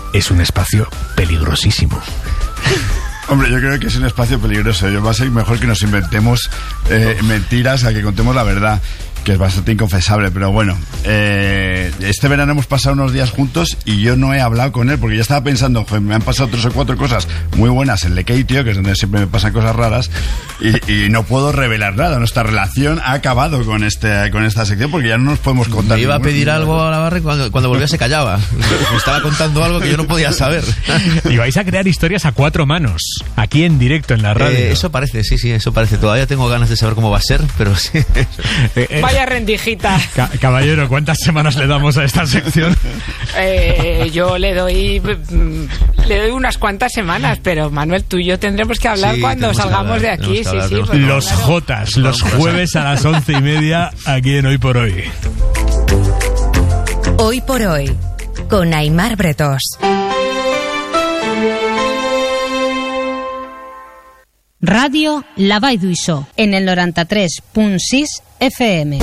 es un espacio peligrosísimo. Hombre, yo creo que es un espacio peligroso. Va a ser mejor que nos inventemos mentiras a que contemos la verdad, que es bastante inconfesable. Pero bueno, este verano hemos pasado unos días juntos y yo no he hablado con él porque ya estaba pensando, joder, me han pasado 3 o 4 cosas muy buenas en Lekeitio, que es donde siempre me pasan cosas raras, y no puedo revelar nada. Nuestra relación ha acabado con esta sección porque ya no nos podemos contar. Me iba a pedir algo a la barra y cuando volvía se callaba. Me estaba contando algo que yo no podía saber. Y vais a crear historias a 4 manos, aquí en directo en la radio. Eso parece, sí, eso parece. Todavía tengo ganas de saber cómo va a ser, pero sí. Vaya rendijita. Caballero, ¿cuántas semanas le damos a esta sección? Yo le doy unas cuantas semanas, pero Manuel, tú y yo tendremos que hablar cuando salgamos de aquí. Los Jotas, los jueves a las 11:30 aquí en Hoy por Hoy. Hoy por Hoy, con Aimar Bretós. Ràdio La Vall d'Uixó, en el 93.6 FM.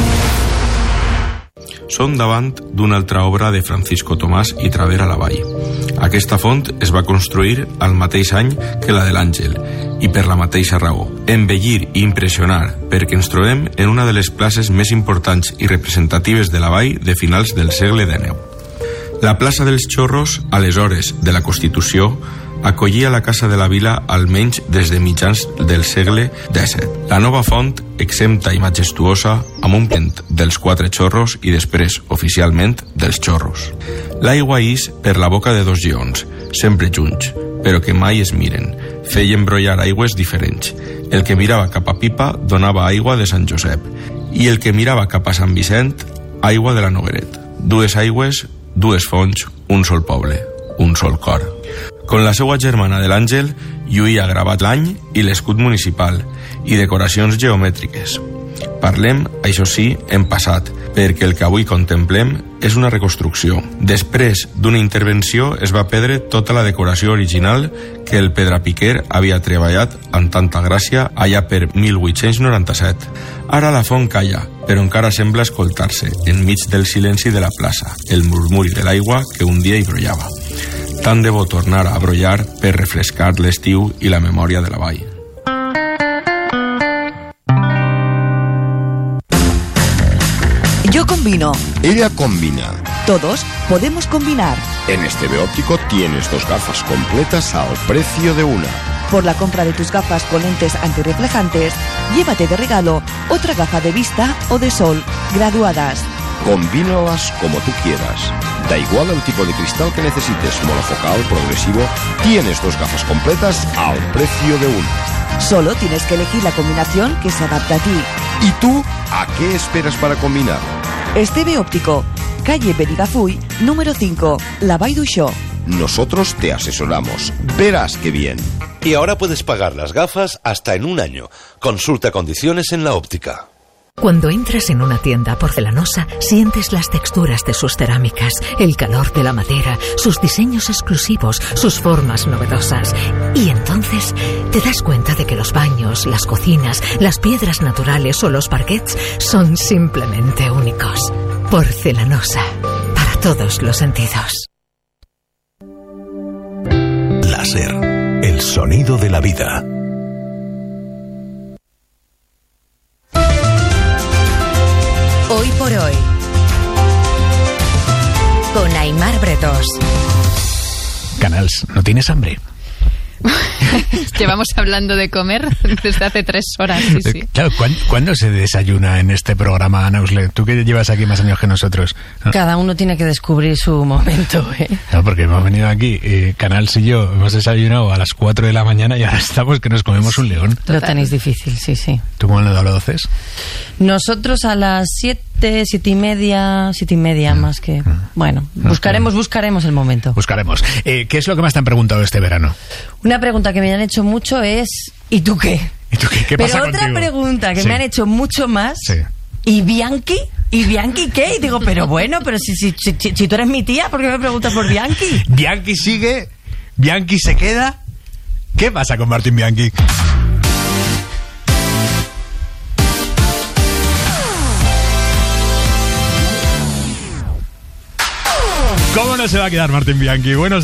Som davant d'una altra obra de Francisco Tomàs i Travera la Vall. Aquesta font es va construir al mateix any que la de l'Àngel, i per la mateixa raó, embellir i impressionar, perquè ens trobem en una de les places més importants i representatives de la vall de finals del segle XIX. La plaça dels Xorros, aleshores de la Constitució, acollia la Casa de la Vila almenys des de mitjans del segle XVII. La nova font, exempta i majestuosa, amb un pent dels 4 xorros i després, oficialment, dels xorros. L'aigua ix per la boca de 2 lleons, sempre junts, però que mai es miren. Feien brollar aigües diferents. El que mirava cap a Pipa donava aigua de Sant Josep i el que mirava cap a Sant Vicent, aigua de la Nogueret. 2 aigües, 2 fonts, un sol poble, un sol cor. Con la seva germana de l'Àngel, lluïa gravat l'any i l'escut municipal i decoracions geomètriques. Parlem, això sí, en passat, perquè el que avui contemplem és una reconstrucció. Després d'una intervenció es va perdre tota la decoració original que el Pedrapiquer havia treballat amb tanta gràcia allà per 1897. Ara la font calla, però encara sembla escoltar-se, enmig del silenci de la plaça, el murmuri de l'aigua que un dia hi brollava. Tant de bo tornar a brollar per refrescar l'estiu i la memòria de la vall. Yo combino. Ella combina. Todos podemos combinar. En Esteve Óptico tienes 2 gafas completas al precio de una. Por la compra de tus gafas con lentes antirreflejantes, llévate de regalo otra gafa de vista o de sol graduadas. Combínalas como tú quieras. Da igual el tipo de cristal que necesites, monofocal, progresivo, tienes 2 gafas completas al precio de una. Solo tienes que elegir la combinación que se adapta a ti. ¿Y tú a qué esperas para combinar? Esteve Óptico, calle Benigafuy, número 5, La Vall d'Uixó. Nosotros te asesoramos. Verás qué bien. Y ahora puedes pagar las gafas hasta en 1 año. Consulta condiciones en la óptica. Cuando entras en una tienda porcelanosa, sientes las texturas de sus cerámicas, el calor de la madera, sus diseños exclusivos, sus formas novedosas. Y entonces te das cuenta de que los baños, las cocinas, las piedras naturales o los parquets son simplemente únicos. Porcelanosa, para todos los sentidos. Láser, el sonido de la vida. Hoy por Hoy, con Aimar Bretós. Canals, ¿no tienes hambre? Llevamos hablando de comer desde hace 3 horas. Sí. Claro, ¿cuándo se desayuna en este programa, Ana Usle? Tú que llevas aquí más años que nosotros. Cada uno tiene que descubrir su momento, ¿eh? No, porque hemos venido aquí, Canals y yo, hemos desayunado a las 4 de la mañana y ahora estamos que nos comemos un león. Lo tenéis difícil, sí. ¿Tú cómo lo haces? Nosotros a las 7 y media más que... Bueno, buscaremos el momento. Buscaremos. ¿Qué es lo que más te han preguntado este verano? Una pregunta que me han hecho mucho es ¿y tú qué? ¿Y tú qué? ¿Qué pasa contigo? Pero otra pregunta que me han hecho mucho más, ¿y Bianchi? ¿Y Bianchi qué? Y digo, pero si tú eres mi tía, ¿por qué me preguntas por Bianchi? Bianchi sigue, Bianchi se queda. ¿Qué pasa con Martín Bianchi? ¿Cómo no se va a quedar Martín Bianchi? Buenos